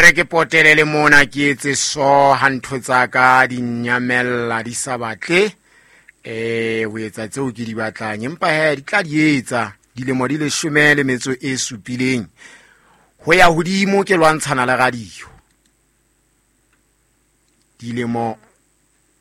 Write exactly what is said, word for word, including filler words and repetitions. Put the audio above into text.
re ke potelele mona ke etse so ha ntho tsa ka di nyamella di sa batle eh o etsa tseo ke di batlang empa he di tla di etsa dilemo di le shomele metso e supileng ho ya hodimo ke lwantshana le radio dilemo